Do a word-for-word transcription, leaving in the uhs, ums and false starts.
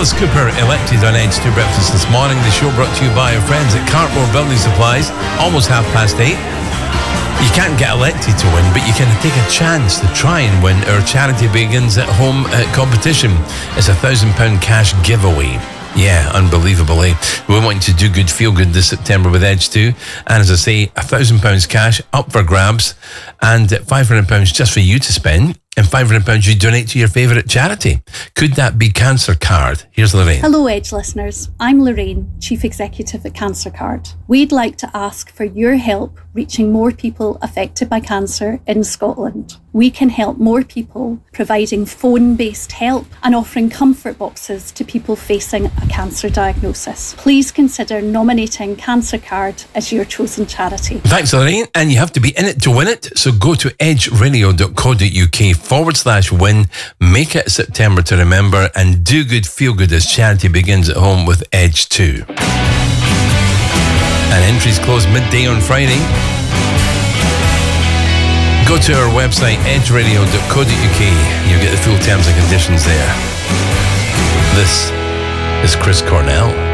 Alice Cooper elected on Edge two Breakfast this morning. The show brought to you by our friends at Cartmore Building Supplies. Almost half past eight. You can't get elected to win, but you can take a chance to try and win our Charity Begins at Home uh, competition. It's a thousand pound cash giveaway. Yeah, unbelievably. We want you to do good, feel good this September with Edge two. And as I say, a thousand pounds cash up for grabs and five hundred pounds just for you to spend. And five hundred pounds you donate to your favourite charity. Could that be Cancer Card? Here's Lorraine. Hello, Edge listeners. I'm Lorraine, Chief Executive at Cancer Card. We'd like to ask for your help reaching more people affected by cancer in Scotland. We can help more people providing phone-based help and offering comfort boxes to people facing a cancer diagnosis. Please consider nominating Cancer Card as your chosen charity. Thanks, Lorraine. And you have to be in it to win it. So go to edgeradio.co.uk forward slash win. Make it September to remember and do good, feel good as Charity Begins at Home with Edge two. And entries close midday on Friday. Go to our website, edgeradio.co.uk. You'll get the full terms and conditions there. This is Chris Cornell.